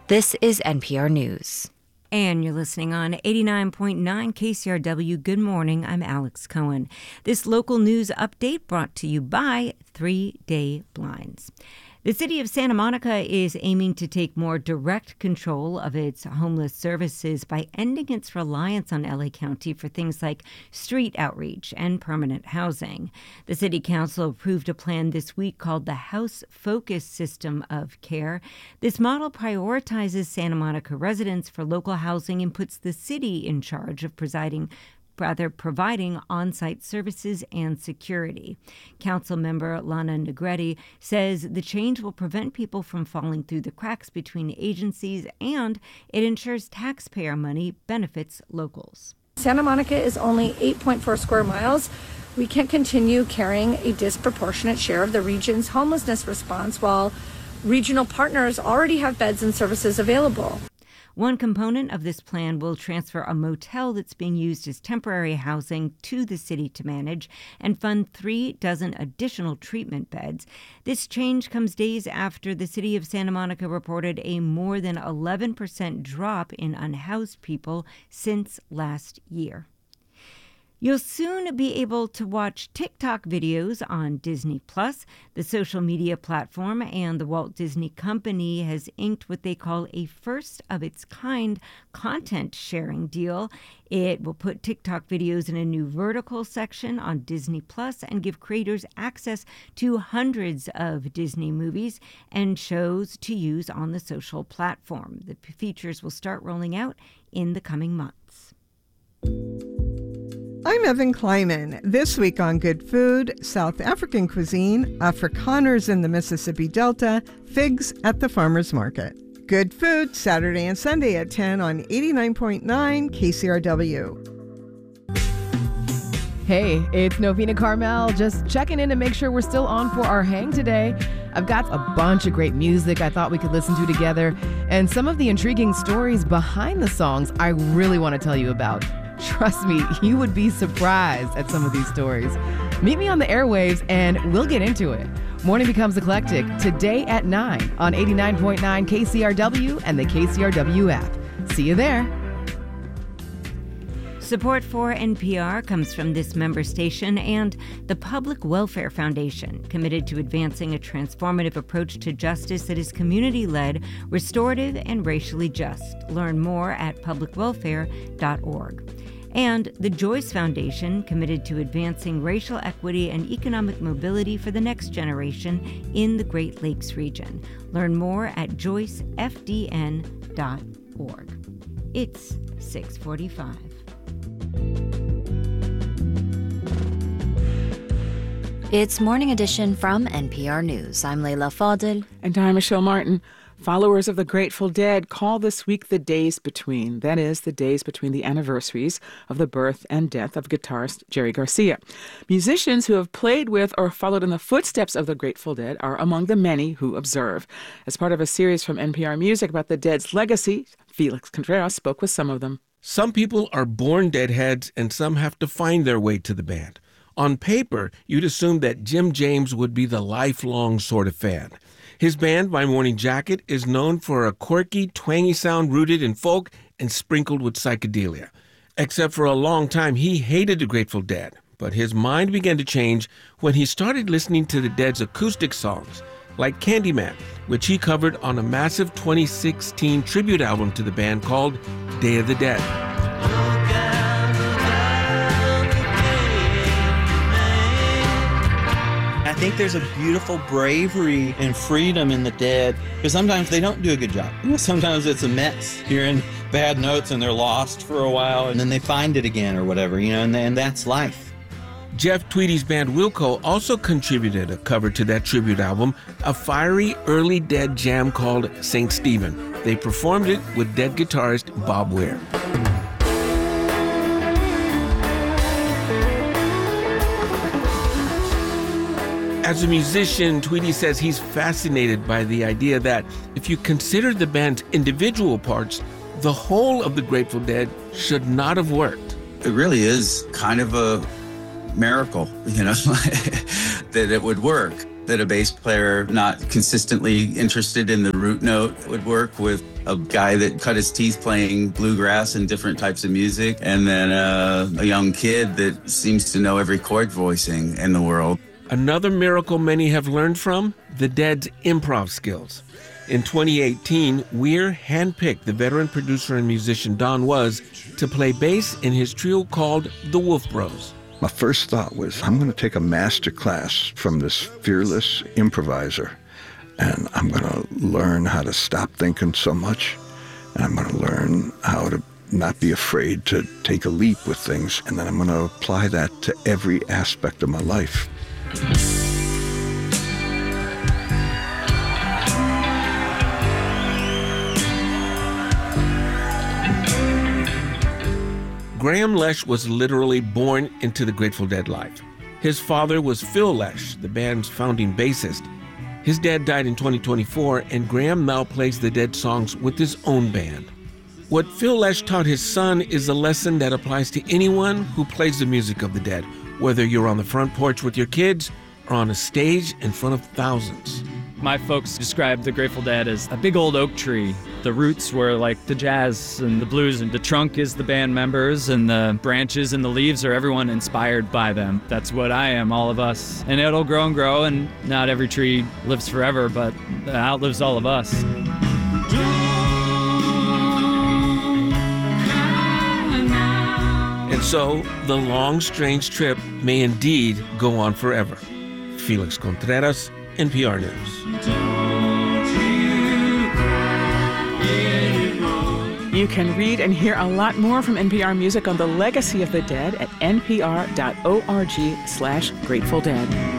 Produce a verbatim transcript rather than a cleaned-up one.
This is N P R News. And you're listening on eighty-nine point nine K C R W. Good morning. I'm Alex Cohen. This local news update brought to you by Three Day Blinds. The city of Santa Monica is aiming to take more direct control of its homeless services by ending its reliance on L A County for things like street outreach and permanent housing. The city council approved a plan this week called the House Focus System of Care. This model prioritizes Santa Monica residents for local housing and puts the city in charge of presiding rather providing on-site services and security. Council member Lana Negretti says the change will prevent people from falling through the cracks between agencies, and it ensures taxpayer money benefits locals. Santa Monica is only eight point four square miles. We can't continue carrying a disproportionate share of the region's homelessness response while regional partners already have beds and services available. One component of this plan will transfer a motel that's being used as temporary housing to the city to manage and fund three dozen additional treatment beds. This change comes days after the city of Santa Monica reported a more than eleven percent drop in unhoused people since last year. You'll soon be able to watch TikTok videos on Disney Plus. The social media platform and the Walt Disney Company has inked what they call a first-of-its-kind content sharing deal. It will put TikTok videos in a new vertical section on Disney Plus and give creators access to hundreds of Disney movies and shows to use on the social platform. The features will start rolling out in the coming months. I'm Evan Kleiman. This week on Good Food, South African cuisine, Afrikaners in the Mississippi Delta, figs at the farmer's market. Good Food, Saturday and Sunday at ten on eighty-nine point nine K C R W. Hey, it's Novena Carmel, just checking in to make sure we're still on for our hang today. I've got a bunch of great music I thought we could listen to together, and some of the intriguing stories behind the songs I really want to tell you about. Trust me, you would be surprised at some of these stories. Meet me on the airwaves and we'll get into it. Morning Becomes Eclectic, today at nine on eighty-nine point nine K C R W and the K C R W app. See you there. Support for N P R comes from this member station and the Public Welfare Foundation, committed to advancing a transformative approach to justice that is community-led, restorative, and racially just. Learn more at public welfare dot org. And the Joyce Foundation, committed to advancing racial equity and economic mobility for the next generation in the Great Lakes region. Learn more at joyce f d n dot org. It's six forty-five. It's Morning Edition from N P R News. I'm Layla Fadel. And I'm Michelle Martin. Followers of the Grateful Dead call this week the days between. That is, the days between the anniversaries of the birth and death of guitarist Jerry Garcia. Musicians who have played with or followed in the footsteps of the Grateful Dead are among the many who observe. As part of a series from N P R Music about the Dead's legacy, Felix Contreras spoke with some of them. Some people are born Deadheads and some have to find their way to the band. On paper, you'd assume that Jim James would be the lifelong sort of fan. His band, My Morning Jacket, is known for a quirky, twangy sound rooted in folk and sprinkled with psychedelia. Except for a long time, he hated the Grateful Dead, but his mind began to change when he started listening to the Dead's acoustic songs, like Candyman, which he covered on a massive twenty sixteen tribute album to the band called Day of the Dead. I think there's a beautiful bravery and freedom in the Dead, because sometimes they don't do a good job. You know, sometimes it's a mess. Hearing bad notes and they're lost for a while and then they find it again or whatever, you know, and, and that's life. Jeff Tweedy's band Wilco also contributed a cover to that tribute album, a fiery early Dead jam called Saint Stephen. They performed it with Dead guitarist Bob Weir. As a musician, Tweedy says he's fascinated by the idea that if you consider the band's individual parts, the whole of the Grateful Dead should not have worked. It really is kind of a miracle, you know, that it would work. that a bass player not consistently interested in the root note would work with a guy that cut his teeth playing bluegrass and different types of music, and then uh, a young kid that seems to know every chord voicing in the world. Another miracle many have learned from, the Dead's improv skills. In twenty eighteen, Weir handpicked the veteran producer and musician Don Was to play bass in his trio called the Wolf Bros. My first thought was, I'm going to take a master class from this fearless improviser, and I'm going to learn how to stop thinking so much, and I'm going to learn how to not be afraid to take a leap with things, and then I'm going to apply that to every aspect of my life. Graham Lesh was literally born into the Grateful Dead life. His father was Phil Lesh, the band's founding bassist. His dad died in twenty twenty-four, and Graham now plays the Dead songs with his own band. What Phil Lesh taught his son is a lesson that applies to anyone who plays the music of the Dead, whether you're on the front porch with your kids or on a stage in front of thousands. My folks described the Grateful Dead as a big old oak tree. The roots were like the jazz and the blues, and the trunk is the band members, and the branches and the leaves are everyone inspired by them. That's what I am, all of us. And it'll grow and grow, and not every tree lives forever, but it outlives all of us. And so, the long, strange trip may indeed go on forever. Felix Contreras, N P R News. You can read and hear a lot more from N P R Music on the legacy of the Dead at n p r dot org slash Grateful Dead.